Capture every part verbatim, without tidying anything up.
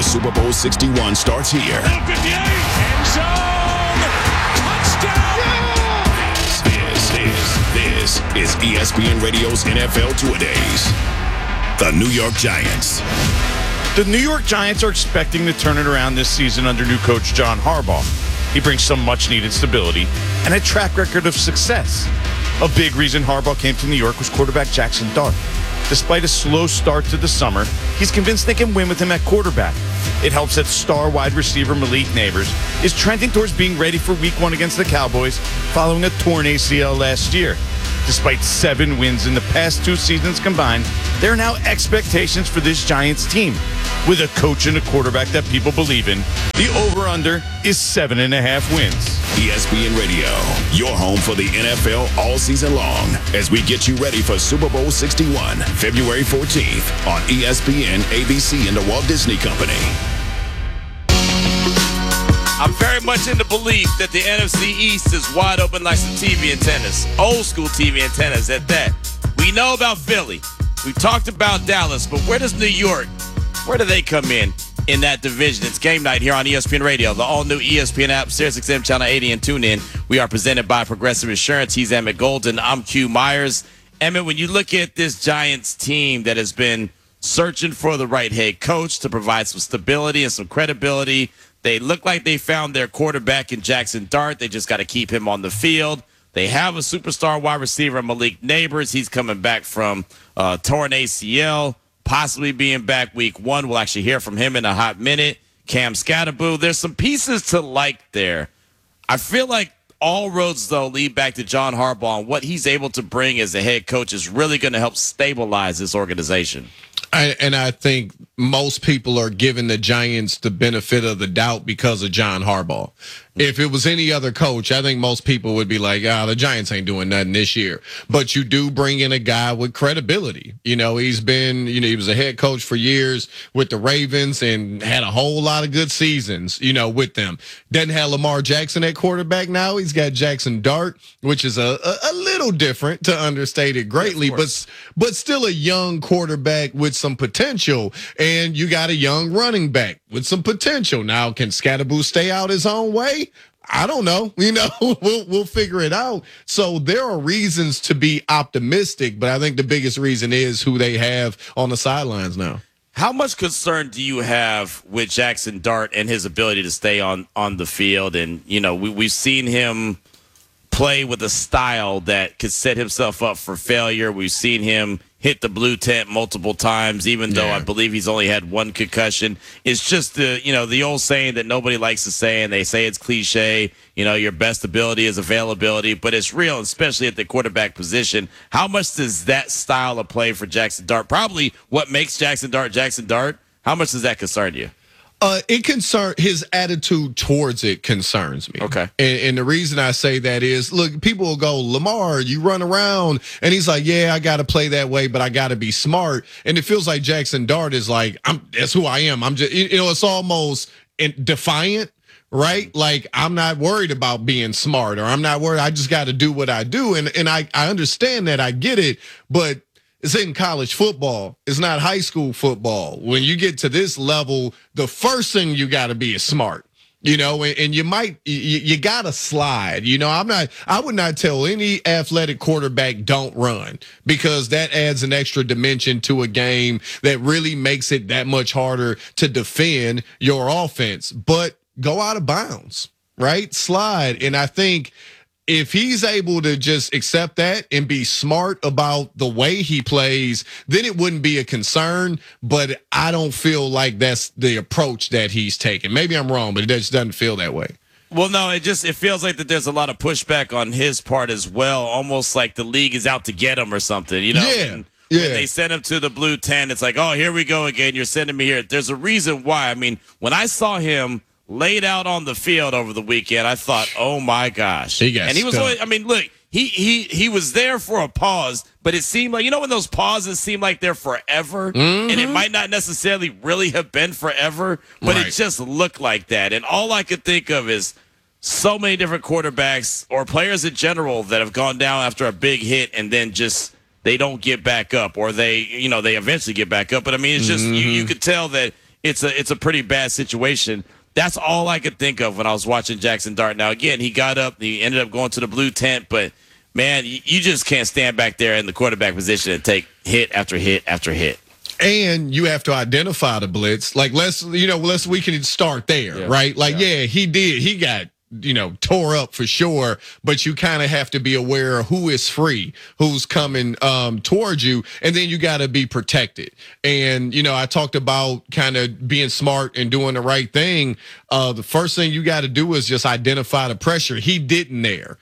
The Super Bowl sixty-one starts here. End zone. Touchdown. This is, this is E S P N Radio's N F L Two-A-Days. The New York Giants. The New York Giants are expecting to turn it around this season under new coach John Harbaugh. He brings some much-needed stability and a track record of success. A big reason Harbaugh came to New York was quarterback Jackson Dart. Despite a slow start to the summer, he's convinced they can win with him at quarterback. It helps that star wide receiver Malik Nabers is trending towards being ready for week one against the Cowboys following a torn A C L last year. Despite seven wins in the past two seasons combined, there are now expectations for this Giants team. With a coach and a quarterback that people believe in, the over-under is seven and a half wins. E S P N Radio, your home for the N F L all season long, as we get you ready for Super Bowl sixty-one, February fourteenth on E S P N, A B C, and the Walt Disney Company. I'm very much in the belief that the N F C East is wide open like some T V antennas, old school T V antennas at that. We know about Philly. We talked about Dallas, but where does New York, where do they come in in that division? It's game night here on E S P N Radio, the all-new E S P N app, Sirius X M Channel eighty, and TuneIn. We are presented by Progressive Insurance. He's Emmett Golden. I'm Q Myers. Emmett, when you look at this Giants team that has been searching for the right head coach to provide some stability and some credibility, they look like they found their quarterback in Jackson Dart. They just got to keep him on the field. They have a superstar wide receiver, Malik Nabers. He's coming back from uh, torn A C L, possibly being back week one. We'll actually hear from him in a hot minute. Cam Scatterboo. There's some pieces to like there. I feel like all roads, though, lead back to John Harbaugh, and what he's able to bring as a head coach is really going to help stabilize this organization. I, and I think most people are giving the Giants the benefit of the doubt because of John Harbaugh. If it was any other coach, I think most people would be like, ah, oh, the Giants ain't doing nothing this year. But you do bring in a guy with credibility. You know, he's been, you know, he was a head coach for years with the Ravens and had a whole lot of good seasons, you know, with them. Doesn't have Lamar Jackson at quarterback now. He's got Jackson Dart, which is a, a, a little different, to understate it greatly, yeah, but, but still a young quarterback with some potential. And you got a young running back with some potential. Now, can Scatterboo stay out his own way? I don't know. You know, we'll we'll figure it out. So there are reasons to be optimistic, but I think the biggest reason is who they have on the sidelines now. How much concern do you have with Jackson Dart and his ability to stay on, on the field? And, you know, we, we've seen him play with a style that could set himself up for failure. We've seen him hit the blue tent multiple times, even though yeah. I believe he's only had one concussion. It's just the, you know, the old saying that nobody likes to say, and they say it's cliche, you know, your best ability is availability, but it's real, especially at the quarterback position. How much does that style of play for Jackson Dart, probably what makes Jackson Dart Jackson Dart, how much does that concern you? Uh, it concern his attitude towards it concerns me. Okay. And, and the reason I say that is, look, people will go, Lamar, you run around. And he's like, yeah, I got to play that way, but I got to be smart. And it feels like Jackson Dart is like, I'm, that's who I am. I'm just, you know, it's almost defiant, right? Like, I'm not worried about being smart, or I'm not worried. I just got to do what I do. And, and I, I understand that. I get it. But it's in college football. It's not high school football. When you get to this level, the first thing you got to be is smart, you know, and, and you might, you, you got to slide. You know, I'm not, I would not tell any athletic quarterback don't run, because that adds an extra dimension to a game that really makes it that much harder to defend your offense. But go out of bounds, right? Slide. And I think if he's able to just accept that and be smart about the way he plays, then it wouldn't be a concern. But I don't feel like that's the approach that he's taking. Maybe I'm wrong, but it just doesn't feel that way. Well, no, it just it feels like that there's a lot of pushback on his part as well, almost like the league is out to get him or something, you know? Yeah. And yeah. When they send him to the blue tent, it's like, oh, here we go again. You're sending me here. There's a reason why. I mean, when I saw him laid out on the field over the weekend, I thought, oh my gosh. He got and he was stuck. always, I mean, look, he he he was there for a pause, but it seemed like, you know, when those pauses seem like they're forever, mm-hmm. and it might not necessarily really have been forever, but right. it just looked like that. And all I could think of is so many different quarterbacks or players in general that have gone down after a big hit and then just they don't get back up, or they, you know, they eventually get back up. But I mean, it's just, mm-hmm. you, you could tell that it's a it's a pretty bad situation. That's all I could think of when I was watching Jackson Dart. Now, again, he got up, he ended up going to the blue tent, but, man, you, you just can't stand back there in the quarterback position and take hit after hit after hit. And you have to identify the blitz. Like, let's, you know, let's, we can start there, yeah. right? Like, yeah. yeah, he did. He got, you know, tore up for sure, but you kind of have to be aware of who is free, who's coming um, towards you, and then you got to be protected. And, you know, I talked about kind of being smart and doing the right thing. Uh, the first thing you got to do is just identify the pressure. He didn't there.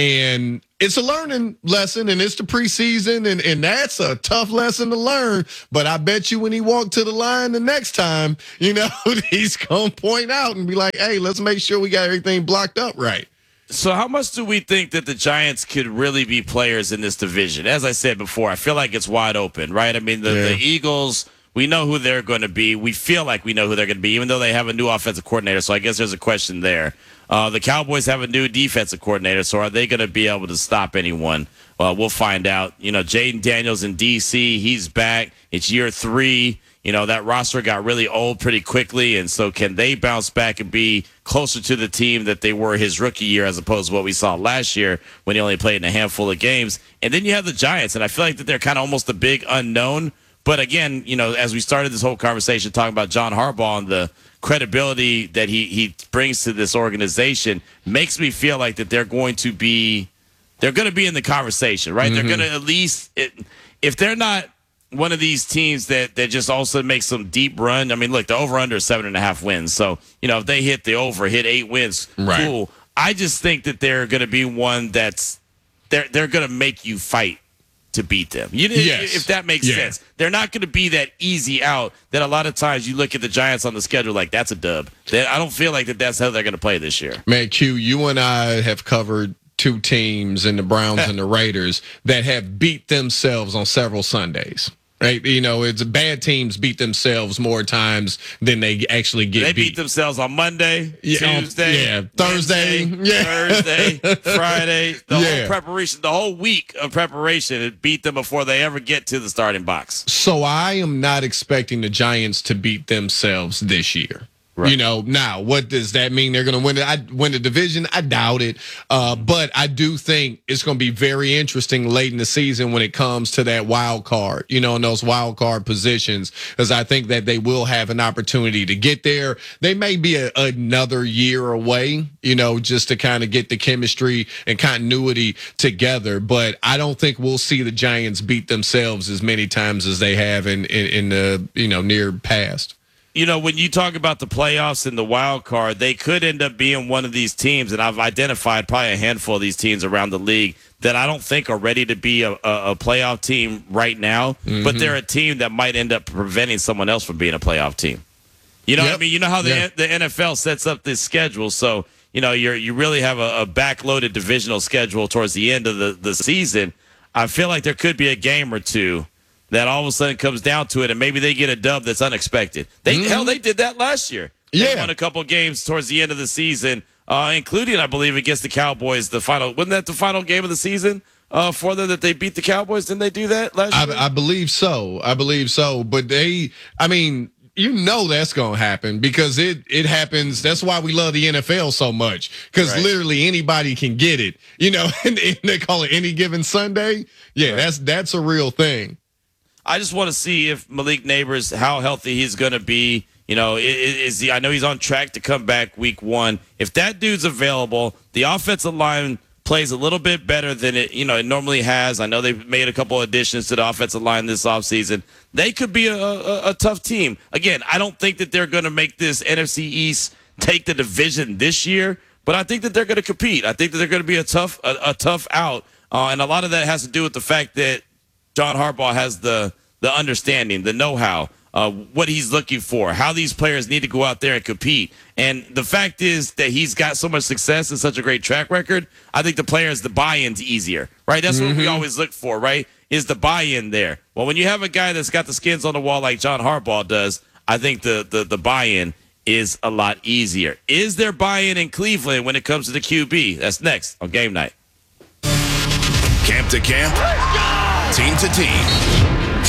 And it's a learning lesson, and it's the preseason, and, and that's a tough lesson to learn. But I bet you when he walked to the line the next time, you know, he's going to point out and be like, hey, let's make sure we got everything blocked up right. So how much do we think that the Giants could really be players in this division? As I said before, I feel like it's wide open, right? I mean, the, yeah. the Eagles, we know who they're going to be. We feel like we know who they're going to be, even though they have a new offensive coordinator. So I guess there's a question there. Uh, the Cowboys have a new defensive coordinator, so are they going to be able to stop anyone? Well, we'll find out. You know, Jaden Daniels in D C, he's back. It's year three. You know, that roster got really old pretty quickly, and so can they bounce back and be closer to the team that they were his rookie year as opposed to what we saw last year when he only played in a handful of games? And then you have the Giants, and I feel like that they're kind of almost a big unknown. But again, you know, as we started this whole conversation talking about John Harbaugh and the credibility that he, he brings to this organization, makes me feel like that they're going to be they're going to be in the conversation, right? Mm-hmm. They're going to at least, it, if they're not one of these teams that, that just also makes some deep run. I mean, look, the over-under is seven and a half wins. So, you know, if they hit the over, hit eight wins, right. cool. I just think that they're going to be one that's they're they're going to make you fight to beat them. You know, yes. If that makes yeah. sense. They're not going to be that easy out that a lot of times you look at the Giants on the schedule like that's a dub. They, I don't feel like that that's how they're going to play this year. Man, Q, you and I have covered two teams in the Browns and the Raiders that have beat themselves on several Sundays. Right, you know, it's bad teams beat themselves more times than they actually get they beat. They beat themselves on Monday, yeah, Tuesday, yeah, Thursday, Wednesday, yeah. Thursday, Friday. The yeah. whole preparation, the whole week of preparation, it beat them before they ever get to the starting box. So I am not expecting the Giants to beat themselves this year. Right. You know, now, what does that mean? They're going to win it? I win the division? I doubt it. Uh, but I do think it's going to be very interesting late in the season when it comes to that wild card, you know, in those wild card positions, because I think that they will have an opportunity to get there. They may be a, another year away, you know, just to kind of get the chemistry and continuity together. But I don't think we'll see the Giants beat themselves as many times as they have in, in, in the, you know, near past. You know, when you talk about the playoffs and the wild card, they could end up being one of these teams, and I've identified probably a handful of these teams around the league that I don't think are ready to be a, a, a playoff team right now, mm-hmm. but they're a team that might end up preventing someone else from being a playoff team. You know yep. what I mean? You know how the yeah. the N F L sets up this schedule, so you know you're you really have a, a backloaded divisional schedule towards the end of the, the season. I feel like there could be a game or two that all of a sudden comes down to it, and maybe they get a dub that's unexpected. They mm-hmm. Hell, they did that last year. They yeah. won a couple games towards the end of the season, uh, including, I believe, against the Cowboys. The final wasn't that the final game of the season uh, for them that they beat the Cowboys? Didn't they do that last year? I, I believe so. I believe so. But they, I mean, you know that's going to happen because it it happens. That's why we love the N F L so much, because right. literally anybody can get it. You know, and, and they call it any given Sunday. Yeah, right. that's that's a real thing. I just want to see if Malik Neighbors, how healthy he's going to be. You know, is he? I know he's on track to come back week one. If that dude's available, the offensive line plays a little bit better than it, you know, it normally has. I know they've made a couple additions to the offensive line this offseason. They could be a, a, a tough team. Again, I don't think that they're going to make this N F C East take the division this year, but I think that they're going to compete. I think that they're going to be a tough, a, a tough out, uh, and a lot of that has to do with the fact that John Harbaugh has the the understanding, the know-how, uh, what he's looking for, how these players need to go out there and compete. And the fact is that he's got so much success and such a great track record, I think the players, the buy-in's easier, right? That's mm-hmm. what we always look for, right, is the buy-in there. Well, when you have a guy that's got the skins on the wall like John Harbaugh does, I think the the, the buy-in is a lot easier. Is there buy-in in Cleveland when it comes to the Q B? That's next on Game Night. Camp to camp, team to team.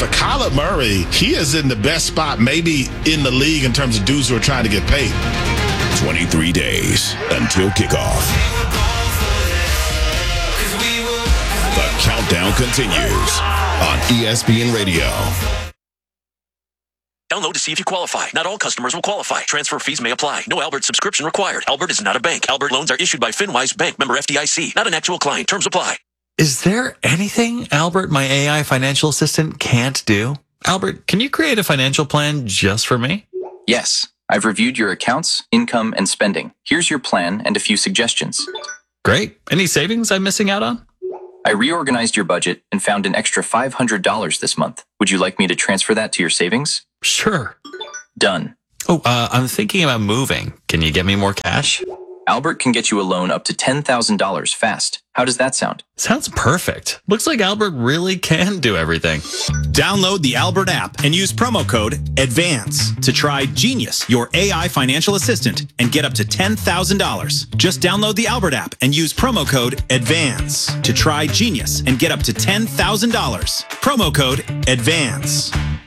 for Kyler Murray, he is in the best spot maybe in the league in terms of dudes who are trying to get paid. twenty-three days until kickoff. The countdown continues on E S P N Radio. Download to see if you qualify. Not all customers will qualify. Transfer fees may apply. No Albert subscription required. Albert is not a bank. Albert loans are issued by FinWise Bank, member F D I C. Not an actual client. Terms apply. Is there anything Albert, my A I financial assistant, can't do? Albert, can you create a financial plan just for me? Yes. I've reviewed your accounts, income, and spending. Here's your plan and a few suggestions. Great. Any savings I'm missing out on? I reorganized your budget and found an extra five hundred dollars this month. Would you like me to transfer that to your savings? Sure. Done. Oh, uh, I'm thinking about moving. Can you get me more cash? Albert can get you a loan up to ten thousand dollars fast. How does that sound? Sounds perfect. Looks like Albert really can do everything. Download the Albert app and use promo code ADVANCE to try Genius, your A I financial assistant, and get up to ten thousand dollars. Just download the Albert app and use promo code ADVANCE to try Genius and get up to ten thousand dollars. Promo code ADVANCE.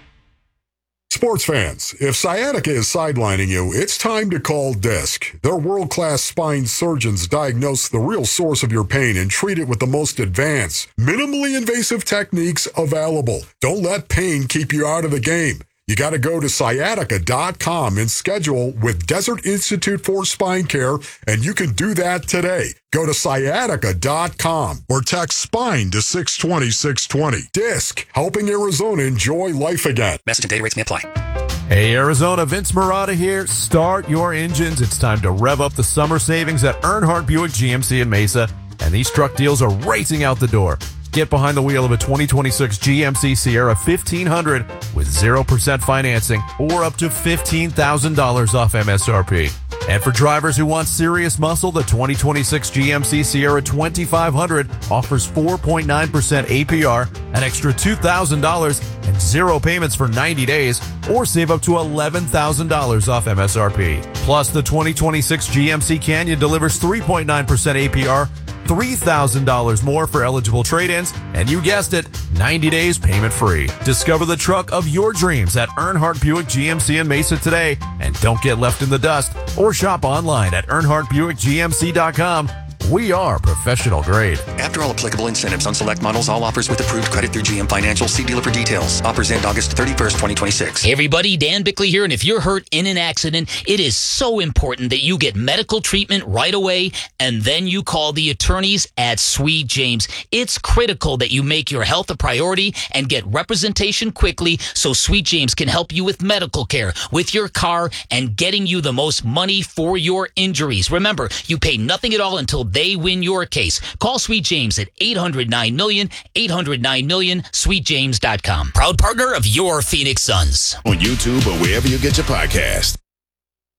Sports fans, if sciatica is sidelining you, it's time to call Disc. Their world-class spine surgeons diagnose the real source of your pain and treat it with the most advanced, minimally invasive techniques available. Don't let pain keep you out of the game. You got to go to sciatica dot com and schedule with Desert Institute for Spine Care, and you can do that today. Go to sciatica dot com or text SPINE to six twenty, six twenty. Disc, helping Arizona enjoy life again. Message and data rates may apply. Hey, Arizona, Vince Marotta here. Start your engines. It's time to rev up the summer savings at Earnhardt Buick G M C in Mesa, and these truck deals are racing out the door. Get behind the wheel of a twenty twenty-six G M C Sierra fifteen hundred with zero percent financing or up to fifteen thousand dollars off M S R P. And for drivers who want serious muscle, the twenty twenty-six G M C Sierra twenty-five hundred offers four point nine percent A P R, an extra two thousand dollars, and zero payments for ninety days, or save up to eleven thousand dollars off M S R P. Plus, the twenty twenty-six G M C Canyon delivers three point nine percent A P R, three thousand dollars more for eligible trade-ins, and you guessed it, ninety days payment free. Discover the truck of your dreams at Earnhardt Buick G M C in Mesa today, and don't get left in the dust, or shop online at earnhardt buick g m c dot com. We are professional grade. After all applicable incentives on select models, all offers with approved credit through G M Financial. See dealer for details. Offers end August thirty-first, twenty twenty-six. Hey everybody, Dan Bickley here, and if you're hurt in an accident, it is so important that you get medical treatment right away, and then you call the attorneys at Sweet James. It's critical that you make your health a priority and get representation quickly so Sweet James can help you with medical care, with your car, and getting you the most money for your injuries. Remember, you pay nothing at all until they win your case. Call Sweet James at eight hundred nine million, eight hundred nine million, sweet james dot com. Proud partner of your Phoenix Suns. On YouTube or wherever you get your podcast.